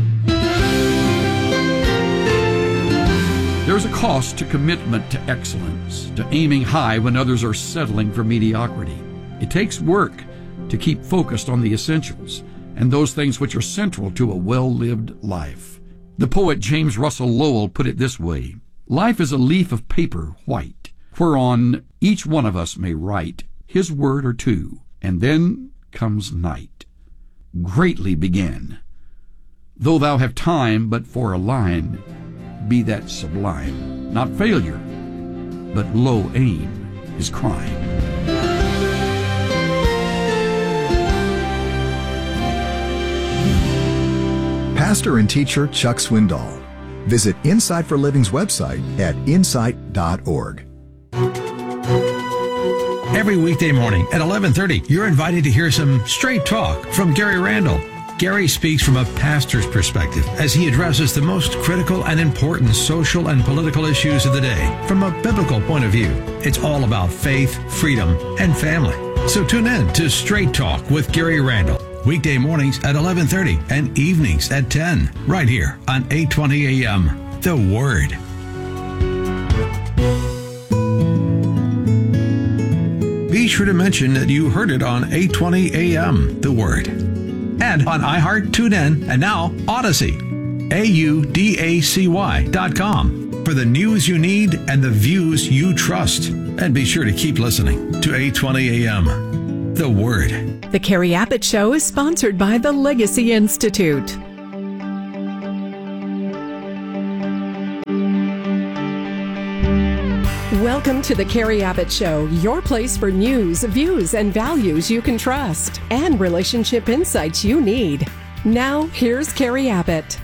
There's a cost to commitment to excellence, to aiming high when others are settling for mediocrity. It takes work to keep focused on the essentials and those things which are central to a well-lived life. The poet James Russell Lowell put it this way: life is a leaf of paper white, whereon each one of us may write his word or two, and then comes night. Greatly begin. Though thou have time but for a line, be that sublime. Not failure, but low aim is crime. Pastor and teacher Chuck Swindoll. Visit Insight for Living's website at insight dot org. Every weekday morning at eleven thirty, you're invited to hear some straight talk from Gary Randall. Gary speaks from a pastor's perspective as he addresses the most critical and important social and political issues of the day from a biblical point of view. It's all about faith, freedom, and family. So tune in to Straight Talk with Gary Randall. Weekday mornings at eleven thirty and evenings at ten, right here on eight twenty A M. The Word. Be sure to mention that you heard it on eight twenty A M, The Word. And on iHeart, TuneIn, and now Odyssey. A U D A C Y dot com for the news you need and the views you trust. And be sure to keep listening to eight twenty A M, The Word. The Carrie Abbott Show is sponsored by the Legacy Institute. Welcome to the Carrie Abbott Show, your place for news, views, and values you can trust, and relationship insights you need. Now, here's Carrie Abbott.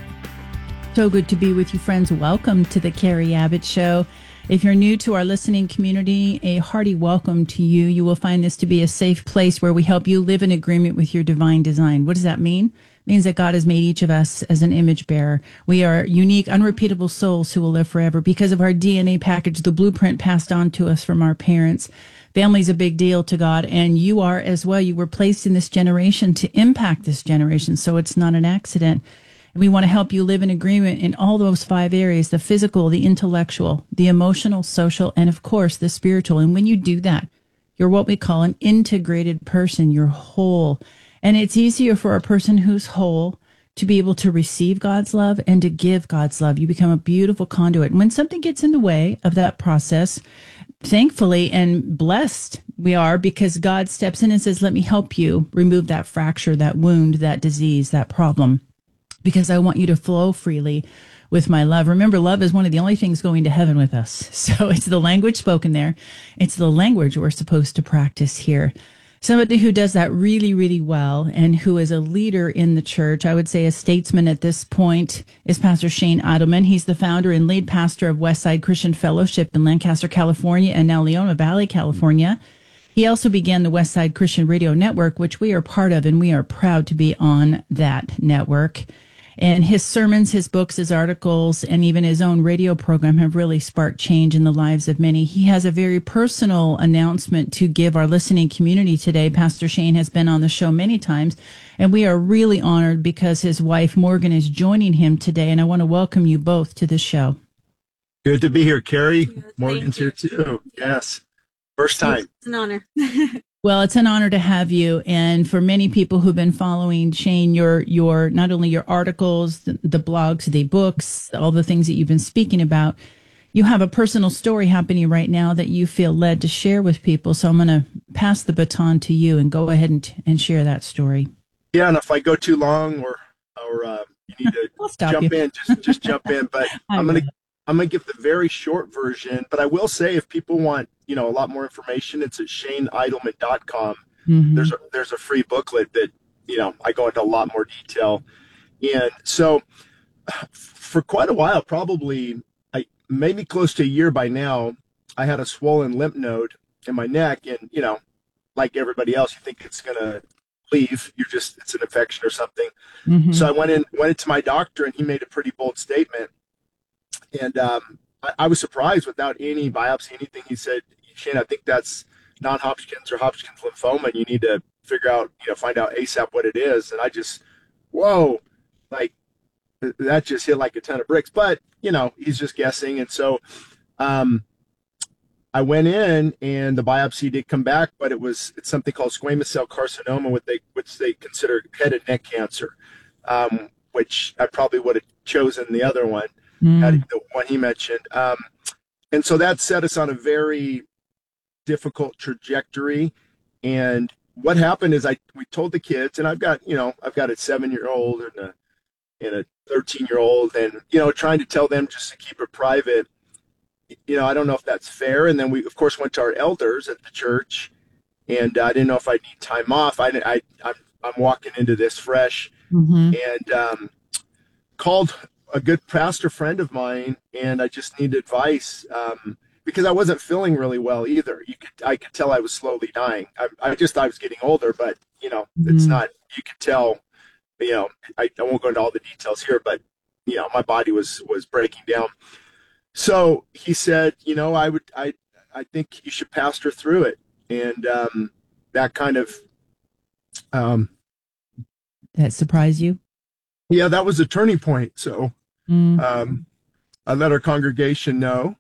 So good to be with you, friends. Welcome to the Carrie Abbott Show. If you're new to our listening community, a hearty welcome to you. You will find this to be a safe place where we help you live in agreement with your divine design. What does that mean? It means that God has made each of us as an image bearer. We are unique, unrepeatable souls who will live forever because of our D N A package, the blueprint passed on to us from our parents. Family's a big deal to God, and you are as well. You were placed in this generation to impact this generation, so it's not an accident. And we want to help you live in agreement in all those five areas: the physical, the intellectual, the emotional, social, and of course, the spiritual. And when you do that, you're what we call an integrated person. You're whole. And it's easier for a person who's whole to be able to receive God's love and to give God's love. You become a beautiful conduit. And when something gets in the way of that process, thankfully and blessed we are, because God steps in and says, let me help you remove that fracture, that wound, that disease, that problem, because I want you to flow freely with my love. Remember, love is one of the only things going to heaven with us. So it's the language spoken there. It's the language we're supposed to practice here. Somebody who does that really, really well and who is a leader in the church, I would say a statesman at this point, is Pastor Shane Idleman. He's the founder and lead pastor of Westside Christian Fellowship in Lancaster, California, and now Leona Valley, California. He also began the Westside Christian Radio Network, which we are part of, and we are proud to be on that network. And his sermons, his books, his articles, and even his own radio program have really sparked change in the lives of many. He has a very personal announcement to give our listening community today. Pastor Shane has been on the show many times, and we are really honored because his wife, Morgan, is joining him today. And I want to welcome you both to the show. Good to be here, Carrie. Morgan's here too. Yes. First time. It's an honor. Well, it's an honor to have you. And for many people who've been following Shane, your, your, not only your articles, the, the blogs, the books, all the things that you've been speaking about, you have a personal story happening right now that you feel led to share with people. So I'm going to pass the baton to you and go ahead and, and share that story. Yeah. And if I go too long or, or, uh, you need to jump you. in, just, just jump in, but I'm going to, I'm going to give the very short version, but I will say if people want, you know, a lot more information, it's at shane idleman dot com. Mm-hmm. There's a, there's a free booklet that, you know, I go into a lot more detail. And so for quite a while, probably I maybe close to a year by now, I had a swollen lymph node in my neck. And, you know, like everybody else, you think it's going to leave. You're just, it's an infection or something. Mm-hmm. So I went in, went into my doctor and he made a pretty bold statement. And um, I, I was surprised without any biopsy, anything. He said, Shane, I think that's non-Hodgkin's or Hodgkin's lymphoma, and you need to figure out, you know, find out ASAP what it is. And I just, whoa, like that just hit like a ton of bricks. But, you know, he's just guessing. And so um, I went in and the biopsy did come back, but it was, it's something called squamous cell carcinoma, which they, which they consider head and neck cancer, um, which I probably would have chosen the other one. Mm. The one he mentioned. Um, and so that set us on a very difficult trajectory. And what happened is I, we told the kids, and I've got, you know, I've got a seven year old and a, and a thirteen year old, and, you know, trying to tell them just to keep it private. You know, I don't know if that's fair. And then we, of course, went to our elders at the church, and I didn't know if I'd need time off. I, I, I'm, I'm walking into this fresh, mm-hmm. and um, called a good pastor friend of mine, and I just needed advice um, because I wasn't feeling really well either. You could, I could tell I was slowly dying. I, I just thought I was getting older, but you know, mm-hmm. it's not. You could tell. You know, I, I won't go into all the details here, but you know, my body was was breaking down. So he said, you know, I would, I, I think you should pastor through it, and um, that kind of. Um, that surprised you? Yeah, that was a turning point. So. Mm. Um, I let our congregation know,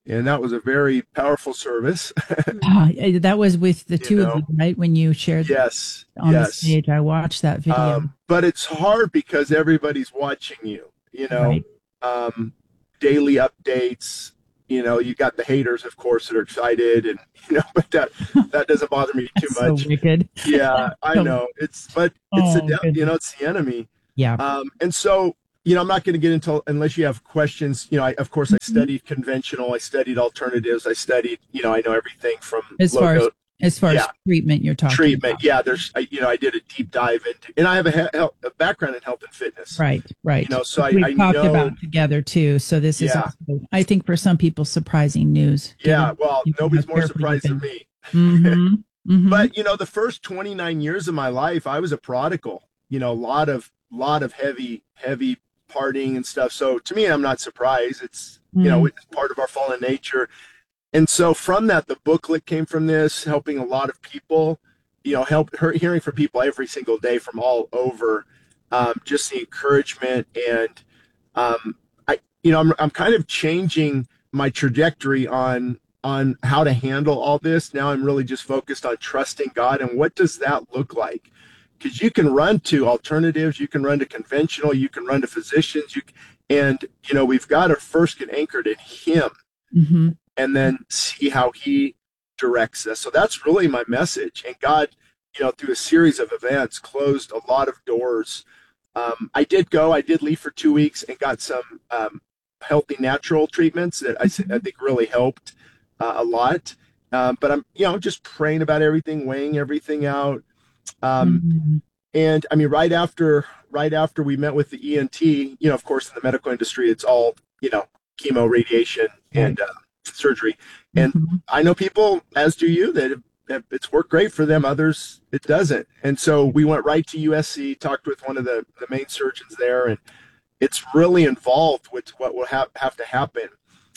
And that was a very powerful service. Ah, that was with the two know? of you, right? When you shared Yes, on the yes. stage. I watched that video. Um, but it's hard because everybody's watching you, you know, Right. um, daily updates, you know, you got the haters, of course, that are excited and, you know, but that, that doesn't bother me too So much. wicked. Yeah, I So- know it's, but it's Oh, the, devil, you know, it's the enemy. Yeah. Um, and so, you know, I'm not going to get into, unless you have questions, you know, I, of course I Mm-hmm. studied conventional, I studied alternatives. I studied, you know, I know everything from As far as logo, as far as yeah. treatment you're talking treatment. about. Yeah. There's, I, you know, I did a deep dive into, and I have a, he- health, a background in health and fitness. Right, right. You know, so I, We've I talked know, about together too. So this is, Yeah. also, I think, for some people, surprising news. yeah, well, nobody's more surprised than me. hmm hmm But, you know, the first twenty-nine years of my life, I was a prodigal, you know, a lot of, lot of heavy, heavy partying and stuff. So to me, I'm not surprised. It's, you know, Mm. it's part of our fallen nature. And so from that, the booklet came from this, helping a lot of people, you know, help her hearing from people every single day from all over, um, just the encouragement. And, um, I, you know, I'm, I'm kind of changing my trajectory on, on how to handle all this. Now I'm really just focused on trusting God. And what does that look like? Because you can run to alternatives, you can run to conventional, you can run to physicians, you and you know we've got to first get anchored in Him, hmm and then see how He directs us. So that's really my message. And God, you know, through a series of events, closed a lot of doors. Um, I did go, I did leave for two weeks and got some um, healthy natural treatments that I, I think really helped uh, a lot. Um, but I'm, you know, just praying about everything, weighing everything out. Um, Mm-hmm. and I mean, right after, right after we met with the E N T, you know, of course, in the medical industry, it's all, you know, chemo, radiation, and uh, surgery. And I know people, as do you, that have, have- it's worked great for them. Others, it doesn't. And so we went right to U S C, talked with one of the, the main surgeons there, and it's really involved with what will have, have to happen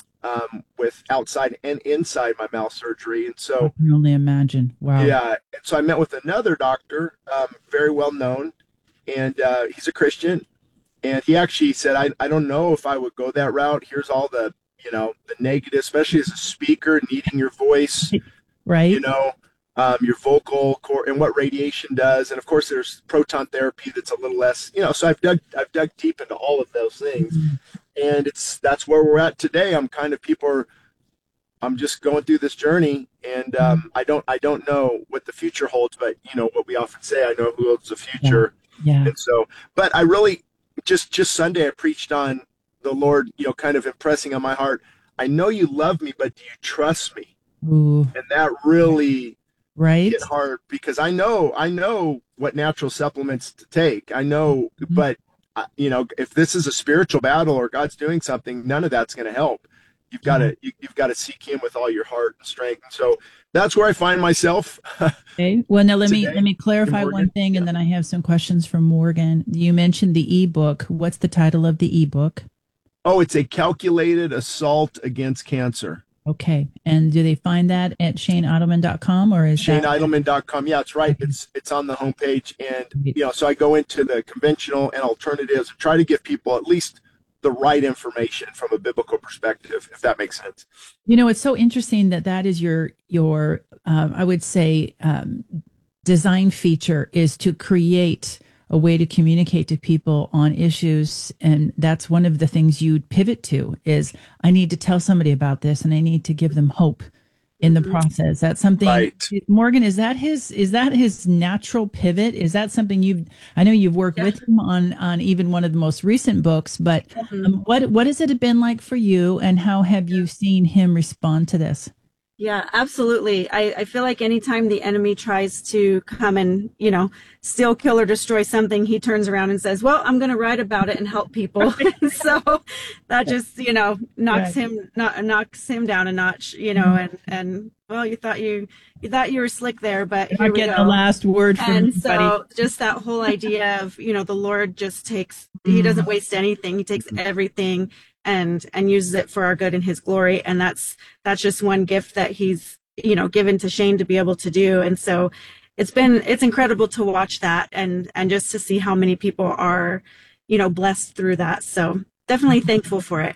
um, with outside and inside my mouth surgery. And so, I can only imagine. Wow. yeah. And so I met with another doctor, um, very well known, and uh, he's a Christian. And he actually said, I, I don't know if I would go that route. Here's all the, you know, the negative, especially as a speaker, needing your voice, right? You know, um, your vocal cord and what radiation does. And of course, there's proton therapy that's a little less, you know, so I've dug, I've dug deep into all of those things. And it's, that's where we're at today. I'm kind of, people are, I'm just going through this journey, and um, I don't, I don't know what the future holds, but you know what we often say, I know who holds the future. Yeah. And so, but I really just, just Sunday, I preached on the Lord, you know, kind of impressing on my heart. I know you love me, but do you trust me? Ooh. And that really right hit hard, because I know, I know what natural supplements to take. I know, Mm-hmm. but uh, you know, if this is a spiritual battle or God's doing something, none of that's going to help. You've got to, you, you've got to seek Him with all your heart and strength. And so that's where I find myself. Okay. Well, now let me Today, let me clarify Morgan, one thing, and then I have some questions from Morgan. You mentioned the ebook. What's the title of the ebook? Oh, it's a calculated assault against cancer. Okay. And do they find that at Shane Idleman dot com, or is Shane that Idleman dot com. Yeah, it's right. It's it's on the homepage. And, you know, so I go into the conventional and alternatives and try to give people at least the right information from a biblical perspective, if that makes sense. You know, it's so interesting that that is your your um, I would say um, design feature is to create a way to communicate to people on issues, and that's one of the things you pivot to is I need to tell somebody about this, and I need to give them hope in the process. That's something. Right. Morgan, is that his is that his natural pivot? Is that something you've I know you've worked with him on on even one of the most recent books, but um, what what has it been like for you, and how have you seen him respond to this? Yeah, absolutely. I, I feel like anytime the enemy tries to come and, you know, steal, kill, or destroy something, he turns around and says, well, I'm going to write about it and help people. So that just, you know, knocks Right. him, not, knocks him down a notch, you know, and, and well, you thought you, you thought you were slick there, but You're here not we getting go. the last word from And anybody. so just that whole idea of, you know, the Lord just takes, he doesn't waste anything. He takes everything and, and uses it for our good and His glory. And that's, that's just one gift that He's, you know, given to Shane to be able to do. And so it's been, it's incredible to watch that and, and just to see how many people are, you know, blessed through that. So definitely thankful for it.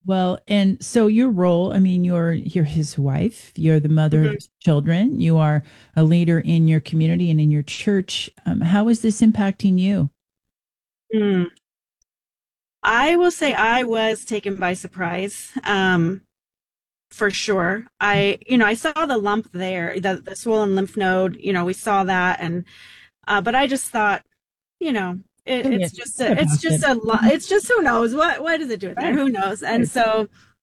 Well, and so your role, I mean, you're you're his wife, you're the mother Mhm. of his children, you are a leader in your community and in your church. Um, how is this impacting you? Mm. I will say I was taken by surprise, um, for sure. I, you know, I saw the lump there, the, the swollen lymph node, you know, we saw that. And, uh, but I just thought, you know, it, Yeah, it's just, a, it's just a, lo- it's just, who knows what, what does it do there? Right. Who knows? And Right. so,